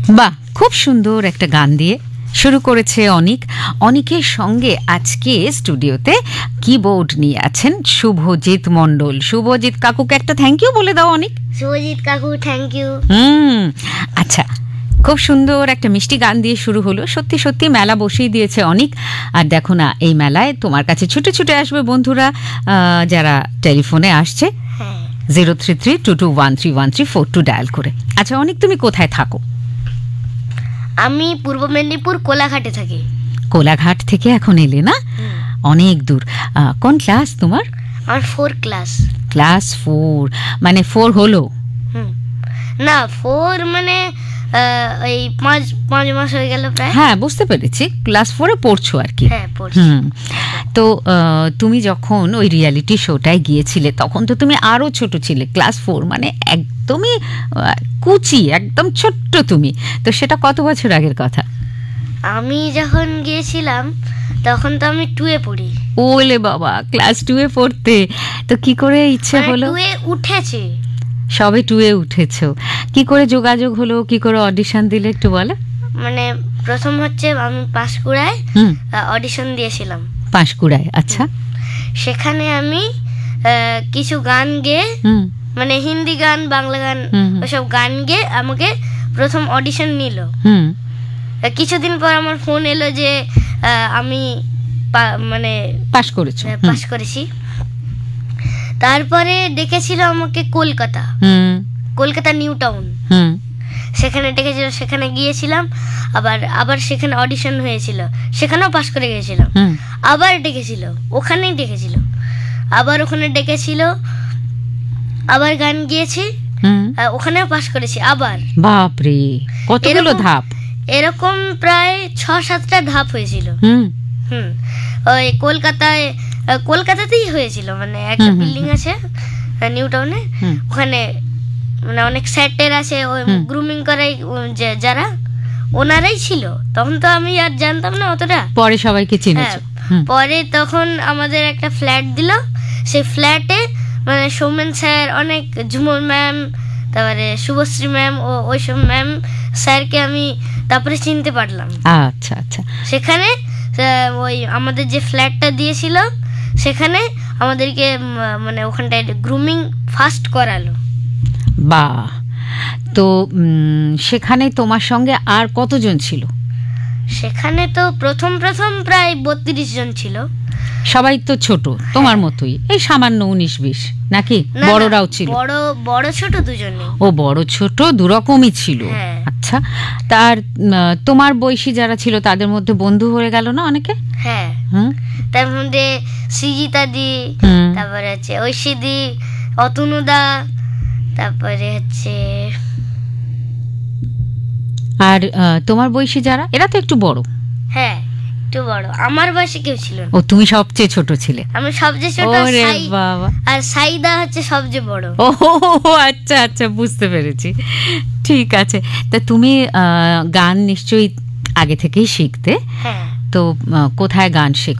বাহ, খুব সুন্দর একটা গান দিয়ে শুরু করেছে অনিক। অনিকের সঙ্গে আজকে স্টুডিওতে কিবোর্ড নিয়ে আছেন শুভজিৎ মণ্ডল। শুভজিৎ কাকুকে একটা থ্যাংক ইউ বলে দাও অনিক। শুভজিৎ কাকু থ্যাংক ইউ। আচ্ছা, খুব সুন্দর একটা মিষ্টি গান দিয়ে শুরু হলো। সত্যি সত্যি মেলা বসিয়ে দিয়েছে অনিক। আর দেখো না, এই মেলায় তোমার কাছে ছুটে ছুটে আসবে বন্ধুরা যারা টেলিফোনে আসছে 0332213134 ডায়াল করে। আচ্ছা অনিক, তুমি কোথায় থাকো? আমি পূর্ব মেদিনীপুর কোলাঘাটে থাকি। কোলাঘাট থেকে এখন এলে না? অনেক দূর। কোন ক্লাস তোমার? আমার 4 ক্লাস। ক্লাস 4 মানে 4 হলো? না, 4 মানে এই 5 মাস হয়ে গেল প্রায়। হ্যাঁ, বুঝতে পেরেছি, ক্লাস 4-এ পড়ছো আর কি। হ্যাঁ, পড়ছি। তো তুমি যখন ওই রিয়ালিটি শোটায় গিয়েছিলে তখন তো তুমি আরো ছোট ছিলে। ক্লাস 4 মানে একদমই কুচি, একদম ছোট্ট তুমি। তো সেটা কত বছর আগের কথা? আমি যখন গিয়েছিলাম তখন তো আমি 2-এ পড়ি। ওলে বাবা, ক্লাস 2-এ পড়তে। তো কি করে ইচ্ছে হলো? 2-এ উঠেছি। সবে 2-এ উঠেছো। কি করে যোগাযোগ হলো, কি করে অডিশন দিলে একটু বলো। মানে প্রথম হচ্ছে আমি পাঁশকুড়ায় অডিশন দিয়েছিলাম। পাঁশকুড়ায়, আচ্ছা। সেখানে আমি কিছু গান গেয়ে, মানে হিন্দি গান, বাংলা গান, ওসব গান গেয়ে আমাকে প্রথম অডিশন নিল। কিছুদিন পর আমার ফোন এলো যে আমি মানে পাস করেছি। তারপরে ডেকেছিল আমাকে কলকাতা নিউ টাউন। সেখানে ডেকেছিল, সেখানে গিয়েছিলাম। আবার সেখানে অডিশন হয়েছিল, সেখানেও পাস করে গিয়েছিলাম। আবার ডেকেছিল, ওখানেই ডেকেছিল, আবার ওখানে ডেকেছিল, আবার গান গিয়েছি, ওখানেও পাস করেছি আবার। বাপরে, কতগুলো ধাপ! এরকম প্রায় 6-7টা ধাপ হয়েছিল। ওই কলকাতাতেই হয়েছিল। মানে একটা বিল্ডিং আছে নিউ টাউনে, ওখানে মানে অনেক সেটের আছে, ওই গ্রুমিং করাই যারা, ওনারাই ছিল। তখন তো আমি আর জানতাম না অতটা। পরে সবাইকে চিনেছো? পরে তখন আমাদের একটা ফ্ল্যাট দিল। সেই ফ্ল্যাটে মানে সৌমেন স্যার, অনেক ঝুমুর ম্যাম, তারপরে শুভশ্রী ম্যাম ও ওইসব ম্যাম স্যারকে আমি তারপরে চিনতে পারলাম। আচ্ছা আচ্ছা। সেখানে ওই আমাদের যে ফ্ল্যাটটা দিয়েছিল সেখানে আমাদেরকে মানে ওখানটায় গ্রুমিং ফার্স্ট করালো। বাহ! তো সেখানে তোমার সঙ্গে আর কতজন ছিল? সেখানে তো প্রথম প্রায় 32 জন ছিল। সবাই তো ছোট, তোমার মতোই, এই সামান্য 19-20 নাকি? বড়রাও ছিল? বড় ছোট দুজনেই। ও, বড় ছোট দুরকমই ছিল। আচ্ছা, তার তোমার বয়সী যারা ছিল তাদের মধ্যে বন্ধু হয়ে গেল না অনেকে? হ্যাঁ, তার মধ্যে সৃজিতা দি, তারপরে হচ্ছে ঐশী, অতনুদা, তারপরে হচ্ছে আর তোমার বয়সী যারা, এরা তো একটু বড়। হ্যাঁ, একটু বড়। আমার বয়সে কেউ ছিল না। ও, তুমি সবচেয়ে ছোট ছিলে? আমি সবচেয়ে ছোট। আর সাইদা হচ্ছে সবচেয়ে বড়। ও আচ্ছা আচ্ছা, বুঝতে পেরেছি। ঠিক আছে। তা তুমি গান নিশ্চয়ই আগে থেকেই শিখতে। হ্যাঁ। তো কোথায় গান শেখো?